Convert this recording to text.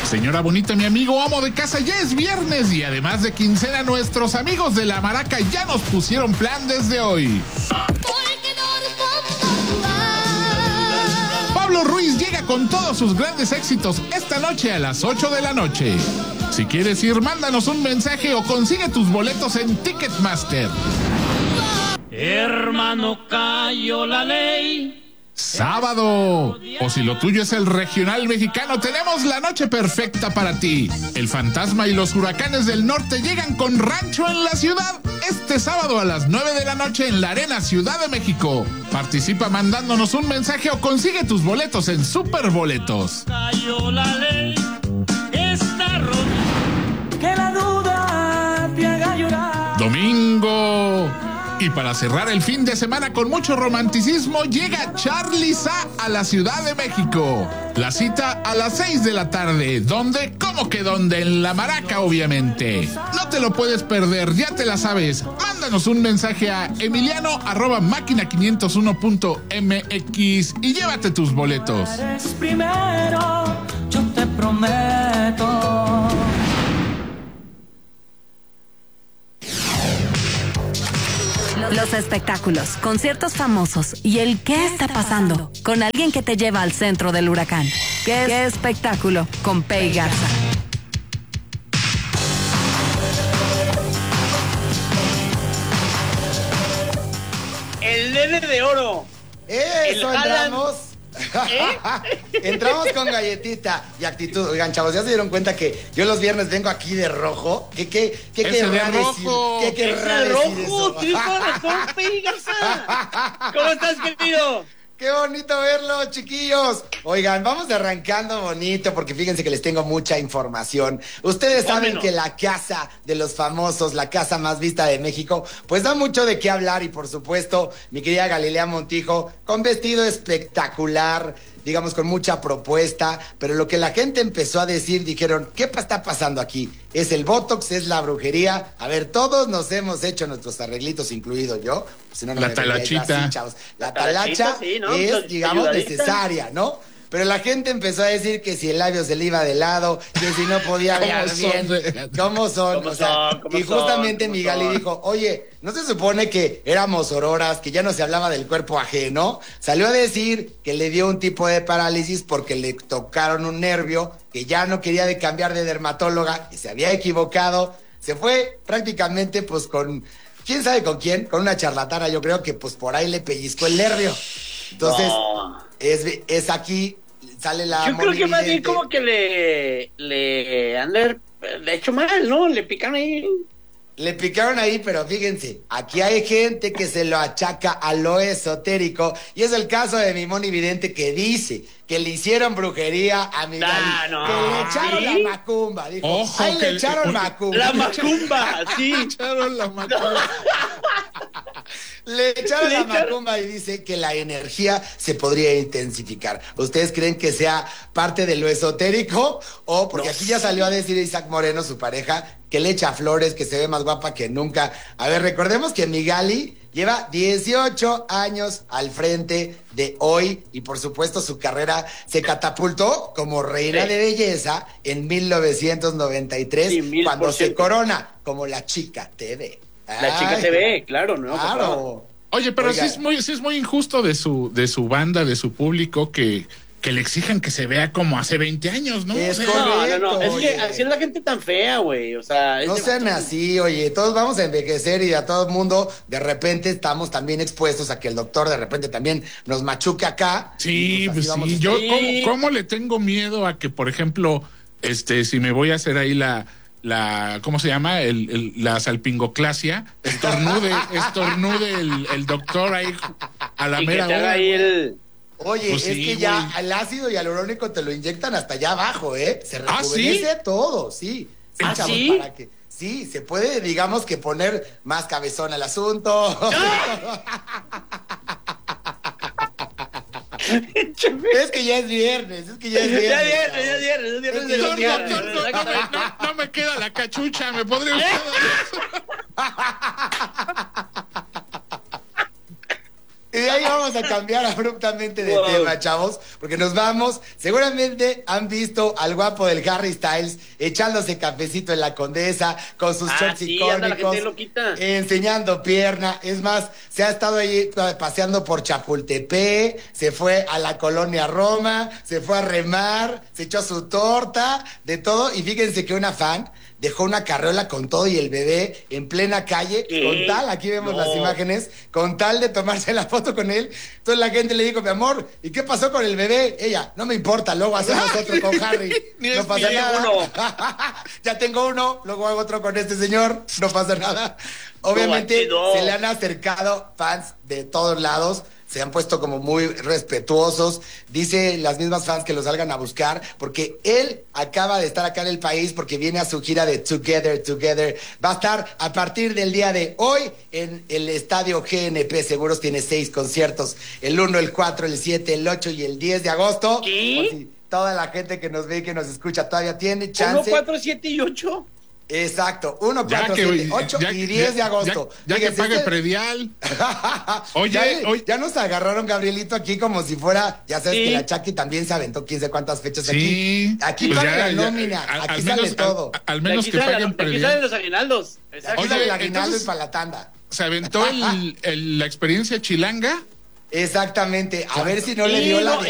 Señora bonita, mi amigo amo de casa, ya es viernes y además de quincena, nuestros amigos de la Maraca ya nos pusieron plan desde hoy. Pablo Ruiz llega con todos sus grandes éxitos esta noche a las 8 de la noche. Si quieres ir, mándanos un mensaje o consigue tus boletos en Ticketmaster. Hermano, cayó la ley. Sábado. O si lo tuyo es el regional mexicano, tenemos la noche perfecta para ti. El Fantasma y los Huracanes del Norte llegan con Rancho en la Ciudad este sábado a las 9 de la noche en la Arena Ciudad de México. Participa mandándonos un mensaje o consigue tus boletos en Superboletos. Cayó la ley. Está roto. Que la duda te haga llorar. Domingo. Y para cerrar el fin de semana con mucho romanticismo, llega Charly Sa a la Ciudad de México. La cita a las 6 de la tarde. ¿Dónde? ¿Cómo que dónde? En la Maraca, obviamente. No te lo puedes perder, ya te la sabes. Mándanos un mensaje a emiliano@máquina501.mx y llévate tus boletos. Eres primero, yo te prometo. Los espectáculos, conciertos famosos y el qué está pasando con alguien que te lleva al centro del huracán. ¿Qué espectáculo? Con Pei Garza. El nene de oro. Eso, El entramos. Entramos con galletita y actitud. Oigan, chavos, ¿ya se dieron cuenta que yo los viernes vengo aquí de rojo? ¿Qué querrá decir? ¿Qué querrá decir eso? Tienes toda razón, Pei Garza. ¿Cómo estás, querido? ¡Qué bonito verlo, chiquillos! Oigan, vamos arrancando bonito porque fíjense que les tengo mucha información. Ustedes saben que la casa de los famosos, la casa más vista de México, pues da mucho de qué hablar y por supuesto, mi querida Galilea Montijo, con vestido espectacular, digamos con mucha propuesta, pero lo que la gente empezó a decir, dijeron, ¿qué está pasando aquí? ¿Es el Botox? ¿Es la brujería? A ver, todos nos hemos hecho nuestros arreglitos, incluido yo. Si no, no la talachita. Así, chavos. La talacha sí, ¿no? es, Pues, digamos, ayudadita. necesaria, ¿no? Pero la gente empezó a decir que si el labio se le iba de lado, que si no podía hablar bien. ¿Cómo son? ¿Cómo son? Y justamente mi Gali dijo, oye, ¿no se supone que éramos auroras, que ya no se hablaba del cuerpo ajeno? Salió a decir que le dio un tipo de parálisis porque le tocaron un nervio, que ya no quería de cambiar de dermatóloga, que se había equivocado. Se fue prácticamente pues con, ¿quién sabe con quién? Con una charlatana, yo creo que pues por ahí le pellizcó el nervio. Entonces, No. es aquí, sale la... Yo creo que más bien monividente. como que le han de hecho mal, ¿no? Le pican ahí. Le picaron ahí, pero fíjense, aquí hay gente que se lo achaca a lo esotérico, y es el caso de mi monividente que dice que le hicieron brujería a mi Gali, no, que le echaron ¿sí? la macumba, dijo, Ojo, ahí que le echaron macumba. La macumba, sí. Echaron la macumba. Le echaron Le la echaron- macumba y dice que la energía se podría intensificar. ¿Ustedes creen que sea parte de lo esotérico? O porque No aquí ya salió a decir Isaac Moreno, su pareja, que le echa flores, que se ve más guapa que nunca. A ver, recordemos que mi Gali lleva 18 años al frente de hoy y por supuesto su carrera se catapultó como reina de belleza en 1993 Sí, 1000%. cuando se corona como la Chica TV. La chica Ay, te ve, claro, ¿no? Claro. Oye, pero Oiga. sí es muy injusto de su banda, de su público, que le exijan que se vea como hace 20 años, ¿no? Es O sea, correcto. No. Es que Oye. así es la gente tan fea, güey. O sea, No sean así, oye, todos vamos a envejecer y a todo el mundo de repente estamos también expuestos a que el doctor de repente también nos machuque acá. sí, Y, pues así vamos sí. a Yo, estar. Sí. ¿cómo le tengo miedo a que, por ejemplo, si me voy a hacer ahí la ¿cómo se llama? La salpingoclasia, estornude el doctor ahí a la Y que mera te haga hora. ahí el... Oye, Pues es sí, que ya güey. el ácido hialurónico te lo inyectan hasta allá abajo, ¿eh? Se ¿Ah, rejuvenece todo, sí. Sí, ¿Ah, chavos, sí? para que... Sí, se puede, digamos que poner más cabezón al asunto. Es que ya es viernes, Ya viernes. No me queda la cachucha, me podría usted Y de ahí vamos a cambiar abruptamente de tema, chavos, porque nos vamos. Seguramente han visto al guapo del Harry Styles echándose cafecito en la Condesa con sus shorts icónicos, enseñando pierna. Es más, se ha estado ahí paseando por Chapultepec, se fue a la colonia Roma, se fue a remar, se echó su torta, de todo. Y fíjense que una fan dejó una carriola con todo y el bebé en plena calle, con tal, aquí vemos las imágenes, con tal de tomarse la foto con él. Entonces la gente le dijo, mi amor, ¿y qué pasó con el bebé? Ella, no me importa, luego hacemos otro con Harry. No pasa nada. Ya tengo uno, luego hago otro con este señor, no pasa nada. Obviamente se le han acercado fans de todos lados, se han puesto como muy respetuosos. Dice las mismas fans que lo salgan a buscar, porque él acaba de estar acá en el país porque viene a su gira de Together, Together. Va a estar a partir del día de hoy en el estadio GNP Seguros. Tiene 6 conciertos, el 1, el 4, el 7, el 8 y el 10 de agosto. ¿Qué? Por si toda la gente que nos ve y que nos escucha todavía tiene chance. 1, 4, 7 y 8. Exacto, 1, 4, 7, 8 y 10 de agosto. Ya que pague predial. Oye, ya nos agarraron, Gabrielito, aquí como si fuera, ya sabes que la Chucky también se aventó 15 cuántas fechas aquí. Aquí pues paga la nómina, aquí sale todo. Al menos que paguen predial. Aquí salen los aguinaldos. Aquí sale el aguinaldo y para la tanda. ¿Se aventó la experiencia chilanga? Exactamente, a ver si no le dio la